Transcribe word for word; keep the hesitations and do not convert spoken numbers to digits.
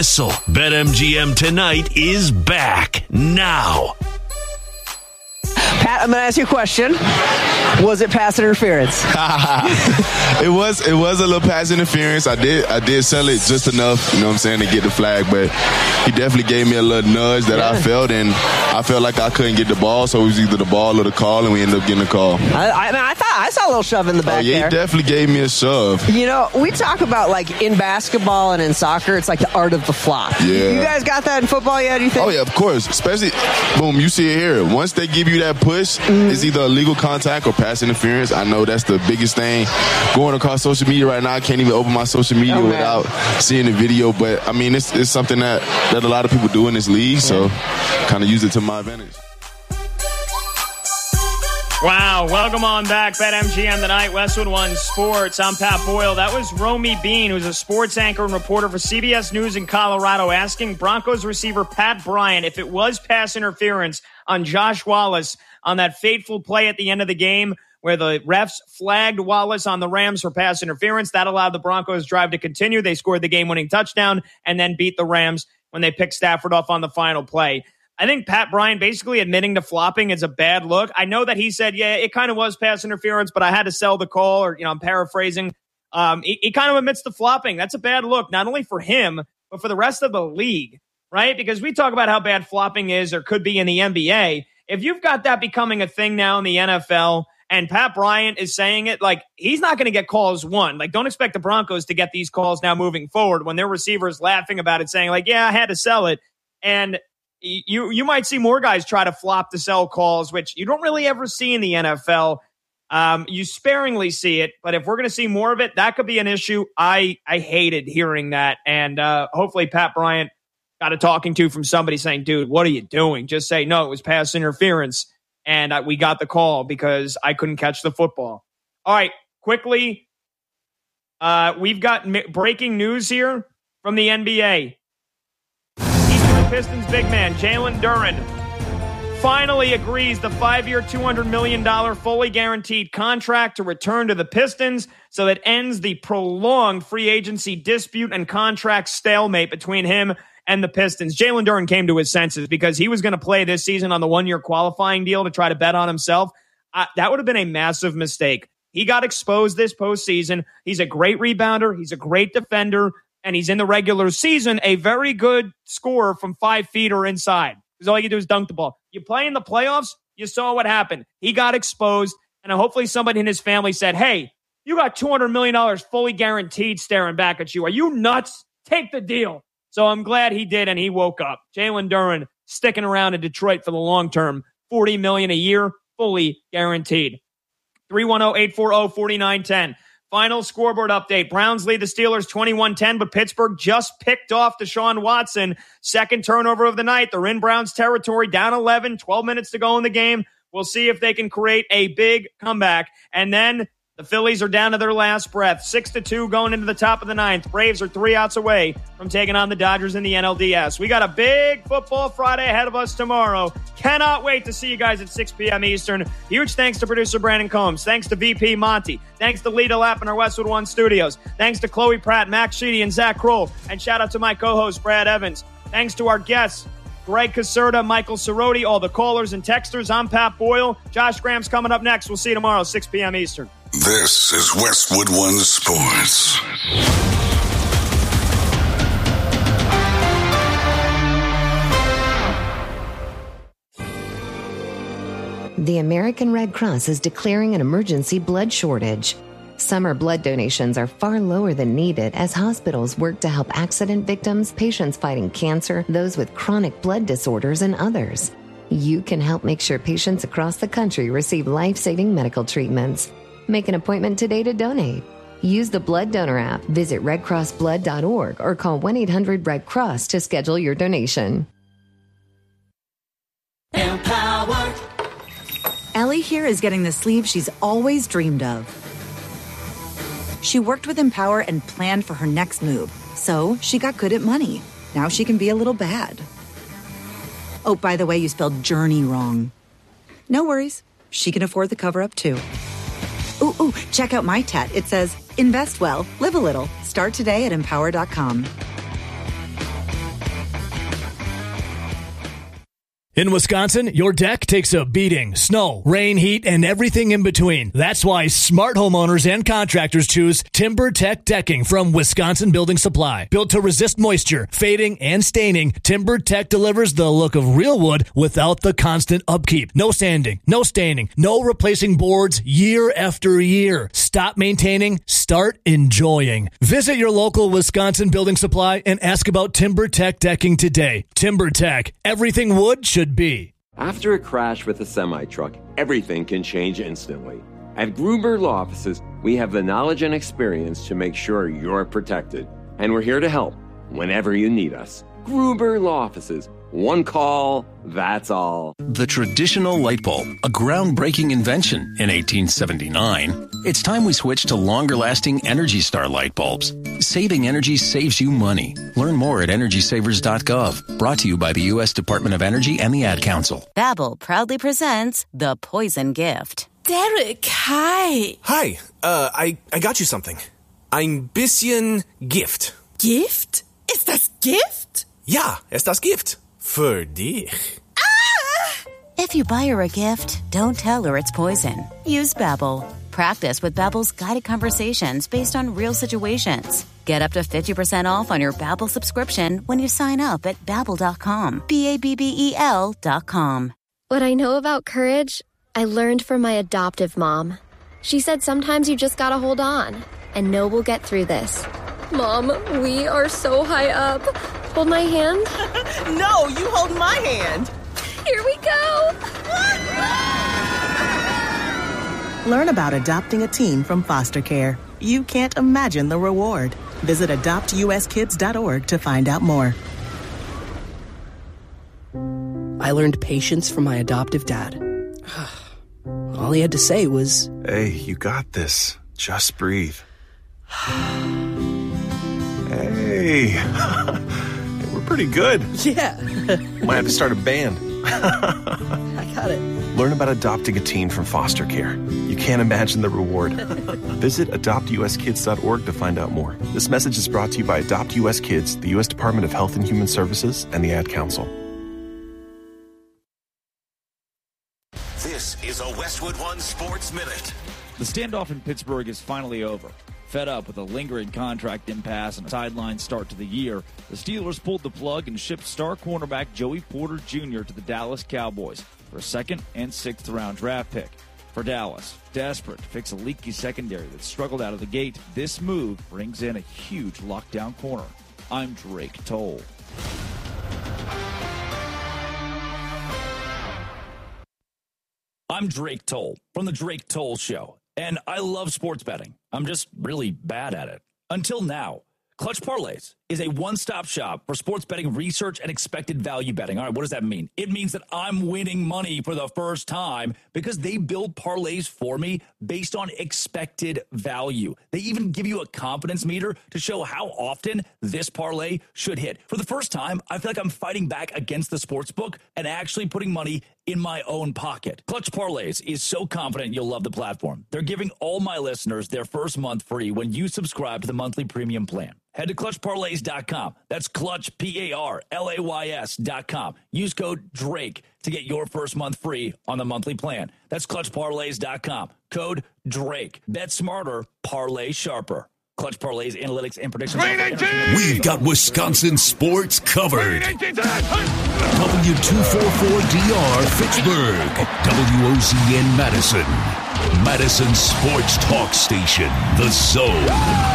So, BetMGM Tonight is back now. Pat, I'm going to ask you a question. Was it pass interference? it was it was a little pass interference. I did I did sell it just enough, you know what I'm saying, to get the flag, but he definitely gave me a little nudge that yeah. I felt, and I felt like I couldn't get the ball, so it was either the ball or the call, and we ended up getting the call. I, I, mean, I thought I saw a little shove in the back oh, yeah, there. He definitely gave me a shove. You know, we talk about, like, in basketball and in soccer, it's like the art of the flop. Yeah. You guys got that in football yet, do you think? Oh, yeah, of course. Especially, boom, you see it here. Once they give you that push, mm-hmm. it's either illegal contact or pass interference. I know that's the biggest thing going across social media right now. I can't even open my social media oh, without seeing the video. But, I mean, it's, it's something that, that a lot of people do in this league, so kind of use it to my advantage. Wow, welcome on back. BetMGM Tonight, Westwood One Sports. I'm Pat Boyle. That was Romy Bean, who's a sports anchor and reporter for C B S News in Colorado, asking Broncos receiver Pat Bryant if it was pass interference on Josh Wallace on that fateful play at the end of the game where the refs flagged Wallace on the Rams for pass interference. That allowed the Broncos' drive to continue. They scored the game-winning touchdown and then beat the Rams when they picked Stafford off on the final play. I think Pat Bryant basically admitting to flopping is a bad look. I know that he said, yeah, it kind of was pass interference, but I had to sell the call, or, you know, I'm paraphrasing. Um, he, he kind of admits to flopping. That's a bad look, not only for him, but for the rest of the league, right? Because we talk about how bad flopping is or could be in the N B A. If you've got that becoming a thing now in the N F L, and Pat Bryant is saying it, like, he's not going to get calls one. Like, don't expect the Broncos to get these calls now moving forward when their receivers laughing about it, saying, like, yeah, I had to sell it. And You you might see more guys try to flop to sell calls, which you don't really ever see in the N F L. Um, you sparingly see it, but if we're going to see more of it, that could be an issue. I, I hated hearing that, and uh, hopefully Pat Bryant got a talking to from somebody saying, dude, what are you doing? Just say, no, it was pass interference, and uh, we got the call because I couldn't catch the football. All right, quickly, uh, we've got m- breaking news here from the N B A. Pistons big man Jalen Duren finally agrees the five-year, two hundred million dollars fully guaranteed contract to return to the Pistons, so that ends the prolonged free agency dispute and contract stalemate between him and the Pistons. Jalen Duren came to his senses because he was going to play this season on the one-year qualifying deal to try to bet on himself. Uh, that would have been a massive mistake. He got exposed this postseason. He's a great rebounder. He's a great defender. And he's in the regular season a very good scorer from five feet or inside. Because all you do is dunk the ball. You play in the playoffs, you saw what happened. He got exposed, and hopefully somebody in his family said, hey, you got two hundred million dollars fully guaranteed staring back at you. Are you nuts? Take the deal. So I'm glad he did, and he woke up. Jalen Duren sticking around in Detroit for the long term. forty million dollars a year, fully guaranteed. three one zero, eight four zero, four nine one zero. Final scoreboard update. Browns lead the Steelers twenty-one ten, but Pittsburgh just picked off Deshaun Watson. Second turnover of the night. They're in Browns territory, down eleven, twelve minutes to go in the game. We'll see if they can create a big comeback. And then the Phillies are down to their last breath. six to two going into the top of the ninth. Braves are three outs away from taking on the Dodgers in the N L D S. We got a big football Friday ahead of us tomorrow. Cannot wait to see you guys at six p.m. Eastern. Huge thanks to producer Brandon Combs. Thanks to V P Monty. Thanks to Lita Lapp in our Westwood One studios. Thanks to Chloe Pratt, Max Sheedy, and Zach Kroll. And shout out to my co-host, Brad Evans. Thanks to our guests, Greg Caserta, Michael Cerroti, all the callers and texters. I'm Pat Boyle. Josh Graham's coming up next. We'll see you tomorrow, six p.m. Eastern. This is Westwood One Sports. The American Red Cross is declaring an emergency blood shortage. Summer blood donations are far lower than needed as hospitals work to help accident victims, patients fighting cancer, those with chronic blood disorders, and others. You can help make sure patients across the country receive life-saving medical treatments. Make an appointment today to donate. Use the Blood Donor app, visit red cross blood dot org, or call one eight hundred red cross to schedule your donation. Empower. Ellie here is getting the sleeve she's always dreamed of. She worked with Empower and planned for her next move, so she got good at money. Now she can be a little bad. Oh, by the way, you spelled journey wrong. No worries. She can afford the cover-up, too. Ooh, ooh, check out my tat. It says, invest well, live a little. Start today at empower dot com. In Wisconsin, your deck takes a beating. Snow, rain, heat, and everything in between. That's why smart homeowners and contractors choose TimberTech Decking from Wisconsin Building Supply. Built to resist moisture, fading, and staining, TimberTech delivers the look of real wood without the constant upkeep. No sanding, no staining, no replacing boards year after year. Stop maintaining, start enjoying. Visit your local Wisconsin Building Supply and ask about TimberTech Decking today. TimberTech, everything wood should be. After a crash with a semi-truck, everything can change instantly. At Gruber Law Offices, we have the knowledge and experience to make sure you're protected. And we're here to help whenever you need us. Gruber Law Offices. One call, that's all. The traditional light bulb, a groundbreaking invention in eighteen seventy-nine. It's time we switch to longer-lasting Energy Star light bulbs. Saving energy saves you money. Learn more at energy savers dot gov. Brought to you by the U S Department of Energy and the Ad Council. Babbel proudly presents The Poison Gift. Derek, hi. Hi, uh, I, I got you something. Ein bisschen Gift. Gift? Ist das Gift? Ja, ist das Gift. Für dich. Ah! If you buy her a gift, don't tell her it's poison. Use Babbel. Practice with Babbel's guided conversations based on real situations. Get up to fifty percent off on your Babbel subscription when you sign up at babbel dot com. B A B B E L dot com. What I know about courage, I learned from my adoptive mom. She said sometimes you just gotta hold on and know we'll get through this. Mom, we are so high up. Hold my hand. No, you hold my hand. Here we go. Learn about adopting a teen from foster care. You can't imagine the reward. Visit adopt u s kids dot org to find out more. I learned patience from my adoptive dad. All he had to say was, "Hey, you got this. Just breathe." Hey, we're pretty good. Yeah. Might have to start a band. I got it. Learn about adopting a teen from foster care. You can't imagine the reward. Visit adopt u s kids dot org to find out more. This message is brought to you by Adopt U S Kids, the U S Department of Health and Human Services, and the Ad Council. This is a Westwood One Sports Minute. The standoff in Pittsburgh is finally over. Fed up with a lingering contract impasse and a sideline start to the year, the Steelers pulled the plug and shipped star cornerback Joey Porter Junior to the Dallas Cowboys for a second and sixth round draft pick. For Dallas, desperate to fix a leaky secondary that struggled out of the gate, this move brings in a huge lockdown corner. I'm Drake Toll. I'm Drake Toll from The Drake Toll Show. And I love sports betting. I'm just really bad at it. Until now. Clutch Parlays is a one-stop shop for sports betting research and expected value betting. All right, what does that mean? It means that I'm winning money for the first time because they build parlays for me based on expected value. They even give you a confidence meter to show how often this parlay should hit. For the first time, I feel like I'm fighting back against the sports book and actually putting money in my own pocket. Clutch Parlays is so confident you'll love the platform. They're giving all my listeners their first month free when you subscribe to the monthly premium plan. Head to clutch parlays dot com. That's Clutch, P A R L A Y S dot com. Use code DRAKE to get your first month free on the monthly plan. That's clutch parlays dot com. Code DRAKE. Bet smarter, parlay sharper. Clutch Parlays, analytics, and predictions. We've got Wisconsin sports covered. W two forty-four D R Fitchburg. W O Z N Madison. Madison Sports Talk Station. The Zone.